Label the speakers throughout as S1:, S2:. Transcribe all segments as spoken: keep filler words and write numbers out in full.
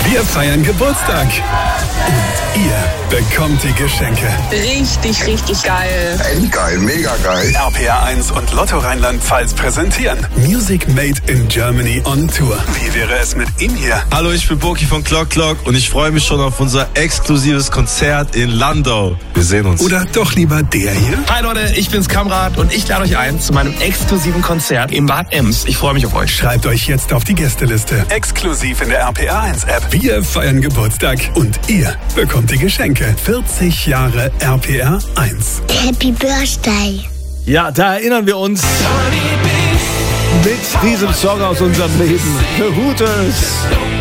S1: Wir feiern Geburtstag. Und ihr bekommt die Geschenke.
S2: Richtig, richtig geil.
S3: Endgeil, mega geil.
S1: R P R eins und Lotto Rheinland-Pfalz präsentieren Music Made in Germany on Tour. Wie wäre es mit ihm hier?
S4: Hallo, ich bin Boki von Clock Clock und ich freue mich schon auf unser exklusives Konzert in Landau. Wir sehen uns.
S1: Oder doch lieber der hier?
S5: Hi Leute, ich bin's Kamrat und ich lade euch ein zu meinem exklusiven Konzert im Bad Ems. Ich freue mich auf euch.
S1: Schreibt euch jetzt auf die Gästeliste. Exklusiv in der R P R eins App. Wir feiern Geburtstag und ihr bekommt die Geschenke. vierzig Jahre R P R eins.
S6: Happy Birthday.
S7: Ja, da erinnern wir uns mit diesem Song aus unserem Leben. The Hooters.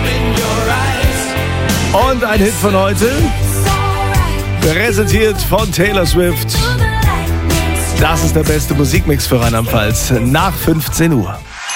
S7: Und ein Hit von heute, präsentiert von Taylor Swift. Das ist der beste Musikmix für Rheinland-Pfalz nach fünfzehn Uhr.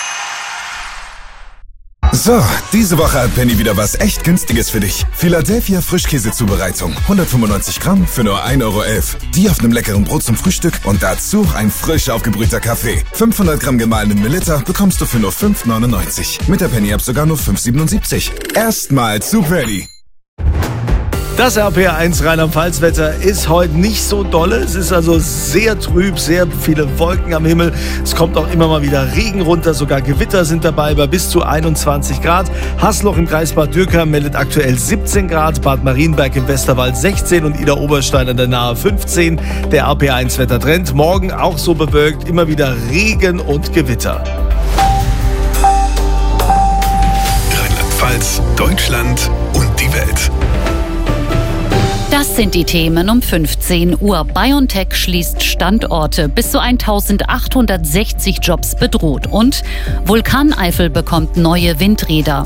S3: So, diese Woche hat Penny wieder was echt Günstiges für dich. Philadelphia Frischkäsezubereitung. hundertfünfundneunzig Gramm für nur ein Euro elf. Die auf einem leckeren Brot zum Frühstück und dazu ein frisch aufgebrühter Kaffee. fünfhundert Gramm gemahlenen Melitta bekommst du für nur fünf neunundneunzig. Mit der Penny-App sogar nur fünf siebenundsiebzig. Erstmal zu Penny.
S7: Das R P R eins Rheinland-Pfalz-Wetter ist heute nicht so dolle. Es ist also sehr trüb, sehr viele Wolken am Himmel. Es kommt auch immer mal wieder Regen runter, sogar Gewitter sind dabei bei bis zu einundzwanzig Grad. Haßloch im Kreis Bad Dürkheim meldet aktuell siebzehn Grad, Bad Marienberg im Westerwald sechzehn und Ida Oberstein an der Nahe fünfzehn. Der R P R eins Wettertrend. Morgen auch so bewölkt, immer wieder Regen und Gewitter.
S1: Rheinland-Pfalz, Deutschland und die Welt.
S8: Das sind die Themen um fünfzehn Uhr. BioNTech schließt Standorte. Bis zu eintausendachthundertsechzig Jobs bedroht. Und Vulkaneifel bekommt neue Windräder.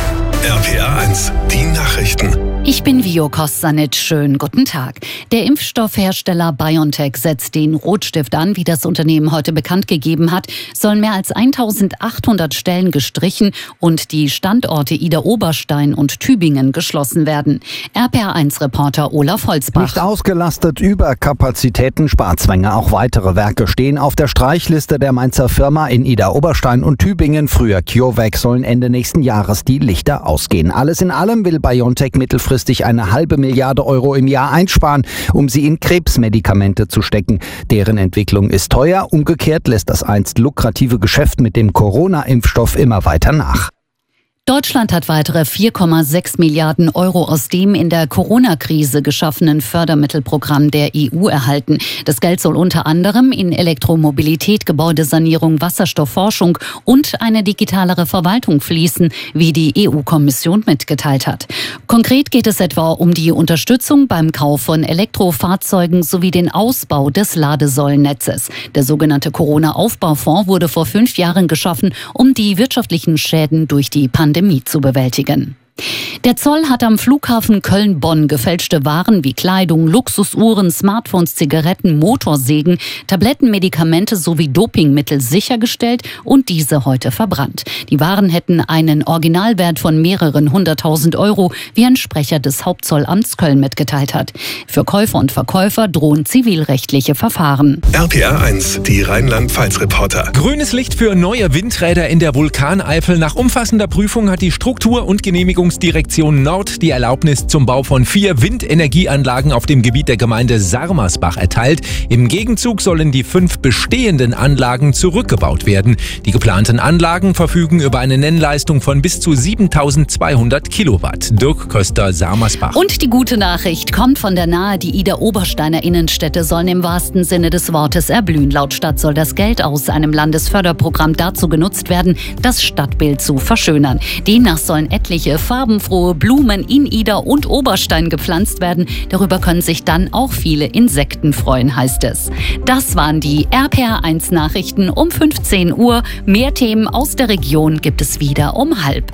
S1: R P R eins, die Nachrichten.
S8: Ich bin Vio Kostanic. Schönen guten Tag. Der Impfstoffhersteller BioNTech setzt den Rotstift an. Wie das Unternehmen heute bekannt gegeben hat, sollen mehr als eintausendachthundert Stellen gestrichen und die Standorte Ida Oberstein und Tübingen geschlossen werden. R P R eins Reporter Olaf Holzbach.
S9: Nicht ausgelastet, Überkapazitäten, Sparzwänge. Auch weitere Werke stehen auf der Streichliste der Mainzer Firma. In Ida Oberstein und Tübingen, früher CureVac, sollen Ende nächsten Jahres die Lichter ausgehen. Alles in allem will BioNTech mittelfristig eine halbe Milliarde Euro im Jahr einsparen, um sie in Krebsmedikamente zu stecken. Deren Entwicklung ist teuer. Umgekehrt lässt das einst lukrative Geschäft mit dem Corona-Impfstoff immer weiter nach.
S8: Deutschland hat weitere vier Komma sechs Milliarden Euro aus dem in der Corona-Krise geschaffenen Fördermittelprogramm der E U erhalten. Das Geld soll unter anderem in Elektromobilität, Gebäudesanierung, Wasserstoffforschung und eine digitalere Verwaltung fließen, wie die E U-Kommission mitgeteilt hat. Konkret geht es etwa um die Unterstützung beim Kauf von Elektrofahrzeugen sowie den Ausbau des Ladesäulennetzes. Der sogenannte Corona-Aufbaufonds wurde vor fünf Jahren geschaffen, um die wirtschaftlichen Schäden durch die Pandemie zu bewältigen. Der Zoll hat am Flughafen Köln-Bonn gefälschte Waren wie Kleidung, Luxusuhren, Smartphones, Zigaretten, Motorsägen, Tabletten, Medikamente sowie Dopingmittel sichergestellt und diese heute verbrannt. Die Waren hätten einen Originalwert von mehreren hunderttausend Euro, wie ein Sprecher des Hauptzollamts Köln mitgeteilt hat. Für Käufer und Verkäufer drohen zivilrechtliche Verfahren.
S1: R P R eins, die Rheinland-Pfalz-Reporter.
S10: Grünes Licht für neue Windräder in der Vulkaneifel. Nach umfassender Prüfung hat die Struktur- und Genehmigungsdirektion Nord die Erlaubnis zum Bau von vier Windenergieanlagen auf dem Gebiet der Gemeinde Sarmersbach erteilt. Im Gegenzug sollen die fünf bestehenden Anlagen zurückgebaut werden. Die geplanten Anlagen verfügen über eine Nennleistung von bis zu siebentausendzweihundert Kilowatt. Dirk Köster, Sarmersbach.
S8: Und die gute Nachricht kommt von der Nahe. Die Ida Obersteiner Innenstädte sollen im wahrsten Sinne des Wortes erblühen. Laut Stadt soll das Geld aus einem Landesförderprogramm dazu genutzt werden, das Stadtbild zu verschönern. Demnach sollen etliche farbenfrohe Blumen in Ida und Oberstein gepflanzt werden. Darüber können sich dann auch viele Insekten freuen, heißt es. Das waren die R P R eins Nachrichten um fünfzehn Uhr. Mehr Themen aus der Region gibt es wieder um halb.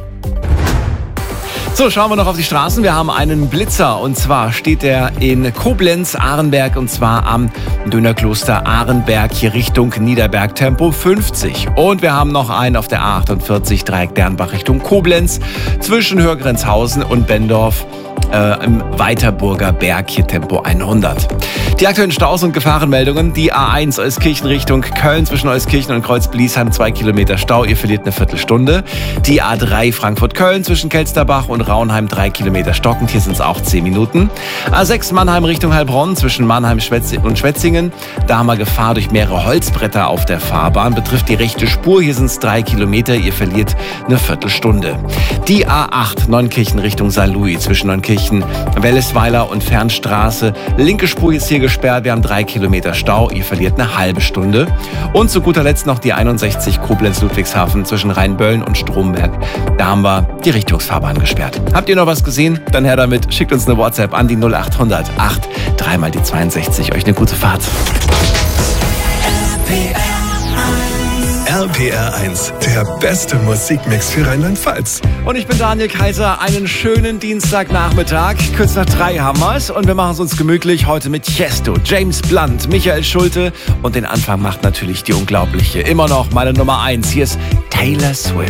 S7: So, schauen wir noch auf die Straßen. Wir haben einen Blitzer und zwar steht er in Koblenz-Ahrenberg und zwar am Dönerkloster Ahrenberg hier Richtung Niederberg, Tempo fünfzig. Und wir haben noch einen auf der A achtundvierzig Dreieck Dernbach Richtung Koblenz zwischen Hörgrenzhausen und Bendorf
S6: äh, im Weiterburger Berg, hier Tempo hundert. Die aktuellen Staus und Gefahrenmeldungen. Die A eins Euskirchen Richtung Köln zwischen Euskirchen und Kreuz-Bliesheim, zwei Kilometer Stau, ihr verliert eine Viertelstunde. Die A drei Frankfurt-Köln zwischen Kelsterbach und Raunheim, drei Kilometer stockend, hier sind es auch zehn Minuten. A sechs Mannheim Richtung Heilbronn zwischen Mannheim und Schwetzingen, da haben wir Gefahr durch mehrere Holzbretter auf der Fahrbahn, betrifft die rechte Spur, hier sind es drei Kilometer, ihr verliert eine Viertelstunde. Die A acht Neunkirchen Richtung Sankt Louis zwischen Neunkirchen, Wellesweiler und Fernstraße, linke Spur ist hier gesperrt, wir haben drei Kilometer Stau, ihr verliert eine halbe Stunde. Und zu guter Letzt noch die einundsechzig Koblenz-Ludwigshafen zwischen Rheinböllen und Stromberg, da haben wir die Richtungsfahrbahn gesperrt. Habt ihr noch was gesehen? Dann her damit, schickt uns eine WhatsApp an die null acht hundert acht, dreimal die zweiundsechzig. Euch eine gute Fahrt.
S1: R P R eins, der beste Musikmix für Rheinland-Pfalz.
S6: Und ich bin Daniel Kaiser, einen schönen Dienstagnachmittag. Kurz nach drei haben wir's und wir machen es uns gemütlich heute mit Tiesto, James Blunt, Michael Schulte und den Anfang macht natürlich die unglaubliche, immer noch meine Nummer eins. Hier ist Taylor Swift.